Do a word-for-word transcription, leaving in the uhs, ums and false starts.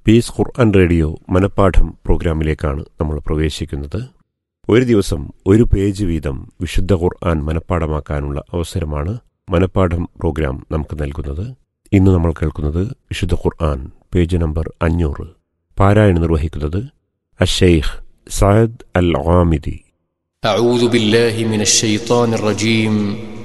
Piece ഖുർആൻ radio മനപ്പാഠം പ്രോഗ്രാമിലേക്കാണ് നമ്മൾ പ്രവേശിക്കുന്നത്. ഒരു ദിവസം ഒരു പേജ് വീതം വിശുദ്ധ ഖുർആൻ മനപ്പാഠമാക്കാനുള്ള അവസരമാണ് മനപ്പാഠം പ്രോഗ്രാം നമുക്ക് നൽകുന്നത്. ഇന്ന് നമ്മൾ കേൾക്കുന്നത് വിശുദ്ധ ഖുർആൻ പേജ് നമ്പർ അഞ്ഞൂറ്. പാരായണം നിർവഹിക്കുന്നത് അശ്ശൈഖ് സഅദ് അൽ ആമിദി. أعوذ بالله من الشيطان الرجيم